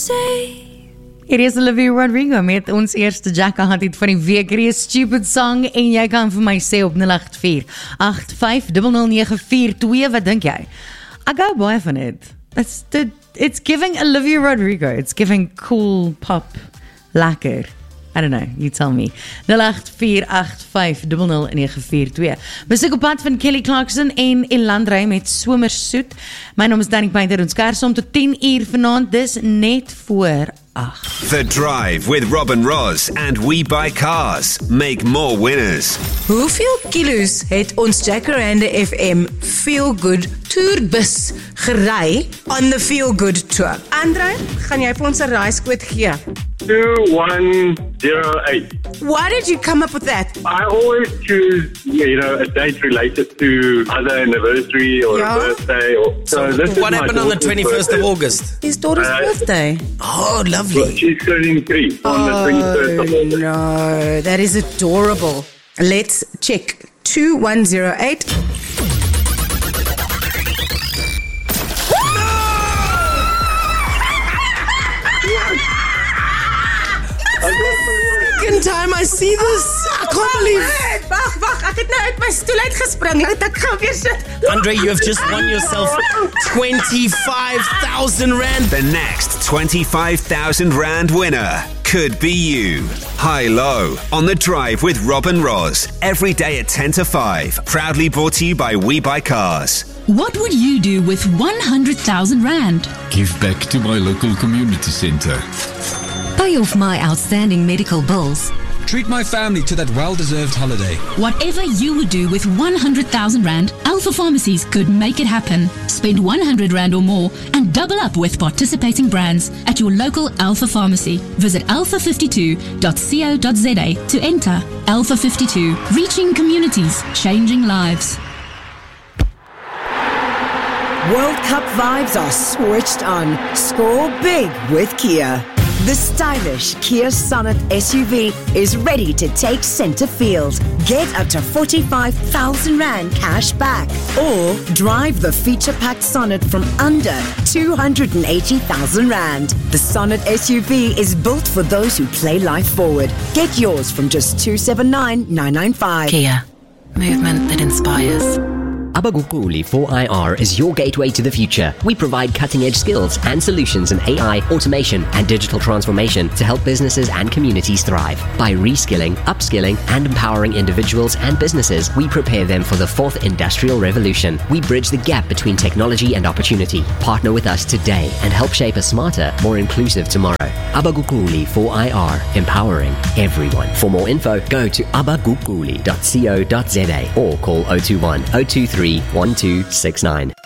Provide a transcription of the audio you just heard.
say. Hier is Olivia Rodrigo met ons eerste Jacka hit van die week. Hier is Stupid Song en jy kan vir my sê op 084-8500-942. Wat dink jy? I go baie van it. It's giving Olivia Rodrigo. It's giving cool pop, lekker. I don't know, you tell me. 084-8500-942. Musiek op pad van Kelly Clarkson en Elandrey met Somersoet. My naam is Danny Painter, ons kers om tot 10 uur vanaand, dis net voor 8. The Drive with Robin Ross and We Buy Cars. Make more winners. Hoeveel kilo's het ons Jacaranda FM Feel Good Tourbus gery on the Feel Good Tour? Andre, gaan jy vir ons 'n raaiskoot gee? 2108. Why did you come up with that? I always choose, a date related to either anniversary or a birthday. What happened on the 21st of August? His daughter's birthday. Oh, lovely. She's turning 3 on the 21st of August. No, that is adorable. Let's check. 2108. Second time I see this. I can't believe. Wag, ek het nou uit my stoel uitgespring. Laat ek gou weer sit. Andre, you have just won yourself 25,000 Rand. The next 25,000 Rand winner could be you. High Low on The Drive with Robin Ross. Every day at 10 to 5. Proudly brought to you by We Buy Cars. What would you do with 100,000 Rand? Give back to my local community centre. Pay off my outstanding medical bills. Treat my family to that well-deserved holiday. Whatever you would do with 100,000 Rand, Alpha Pharmacies could make it happen. Spend 100 Rand or more and double up with participating brands at your local Alpha Pharmacy. Visit alpha52.co.za to enter. Alpha 52, reaching communities, changing lives. World Cup vibes are switched on. Score big with Kia. The stylish Kia Sonet SUV is ready to take center field. Get up to 45,000 Rand cash back. Or drive the feature-packed Sonet from under 280,000 Rand. The Sonet SUV is built for those who play life forward. Get yours from just 279,995. Kia, movement that inspires. Abagukuli 4IR is your gateway to the future. We provide cutting-edge skills and solutions in AI, automation, and digital transformation to help businesses and communities thrive. By reskilling, upskilling, and empowering individuals and businesses, we prepare them for the fourth industrial revolution. We bridge the gap between technology and opportunity. Partner with us today and help shape a smarter, more inclusive tomorrow. Abagukuli 4IR, empowering everyone. For more info, go to abagukuli.co.za or call 021 023 1269.